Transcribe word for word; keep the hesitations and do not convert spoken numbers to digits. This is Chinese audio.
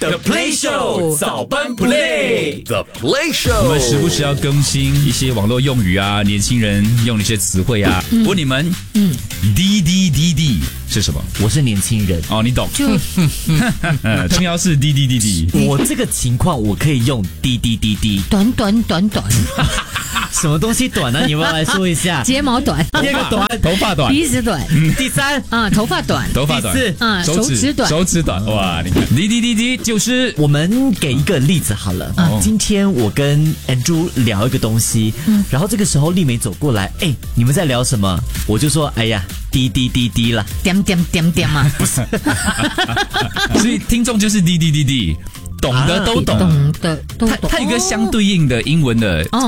The Play Show 早班 Play The Play Show， 我们时不时要更新一些网络用语啊，年轻人用的一些词汇啊。嗯、问你们，嗯 ，D D D D 是什么？ 我是年轻人哦，你懂。 就重要是 D D D D。 我这个情况我可以用 D D D D。 短短短短， 什么东西短呢？你们来说一下。 睫毛短， 第二个短， 头发短， 鼻子短。 第三啊，头发短， 头发短。 第四啊，手指短， 手指短。哇，你看 D D D D 就是我们给一个例子好了。 哦、 今天我跟 Andrew 聊一个东西，嗯、然后这个时候丽美走过来，哎，你们在聊什么？我就说，哎呀。滴滴滴滴啦， 点点点点嘛，不是， 所以听众就是 D D D D， 懂的都懂， 懂的都懂。 它它有一个相对应的英文的